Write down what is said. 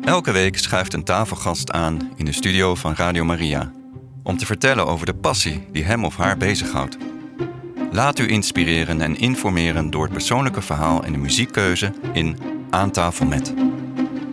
Elke week schuift een tafelgast aan in de studio van Radio Maria om te vertellen over de passie die hem of haar bezighoudt. Laat u inspireren en informeren door het persoonlijke verhaal en de muziekkeuze in Aan tafel met.